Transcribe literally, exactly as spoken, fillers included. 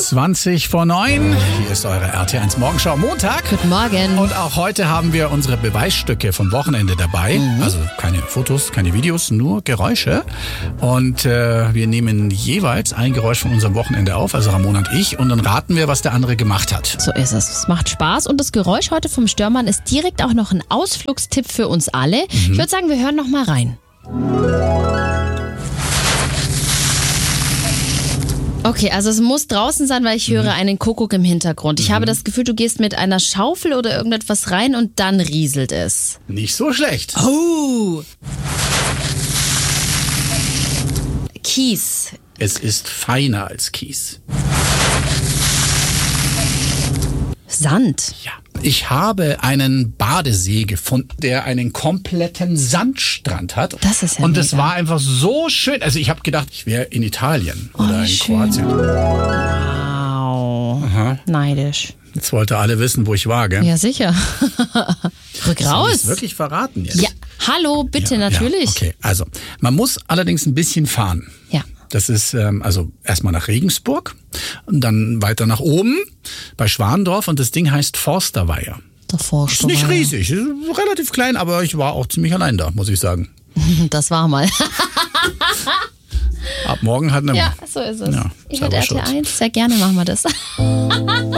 zwanzig vor neun. Hier ist eure R T eins Morgenschau Montag. Guten Morgen. Und auch heute haben wir unsere Beweisstücke vom Wochenende dabei. Mhm. Also keine Fotos, keine Videos, nur Geräusche. Und äh, wir nehmen jeweils ein Geräusch von unserem Wochenende auf, also Ramona und ich. Und dann raten wir, was der andere gemacht hat. So ist es. Es macht Spaß. Und das Geräusch heute vom Störmann ist direkt auch noch ein Ausflugstipp für uns alle. Mhm. Ich würde sagen, wir hören noch mal rein. Okay, also es muss draußen sein, weil ich höre mhm. einen Kuckuck im Hintergrund. Ich mhm. habe das Gefühl, du gehst mit einer Schaufel oder irgendetwas rein und dann rieselt es. Nicht so schlecht. Oh! Kies. Es ist feiner als Kies. Sand. Ja. Ich habe einen Badesee gefunden, der einen kompletten Sandstrand hat. Das ist ja Und mega. das war einfach so schön. Also ich habe gedacht, ich wäre in Italien oh, oder in schön. Kroatien. Wow. Aha. Neidisch. Jetzt wollte alle wissen, wo ich war, gell? Ja, sicher. Rück raus. Soll ich es wirklich verraten jetzt? Ja, hallo, bitte, ja, natürlich. Ja, okay, also man muss allerdings ein bisschen fahren. Ja. Das ist ähm, also erstmal nach Regensburg und dann weiter nach oben bei Schwandorf und das Ding heißt Forsterweiher. Der Forsterweiher. Ist nicht riesig, ist relativ klein, aber ich war auch ziemlich allein da, muss ich sagen. Das war mal. Ab morgen hat eine... Ja, so ist es. Ja, ich hätte R T eins, sehr gerne machen wir das.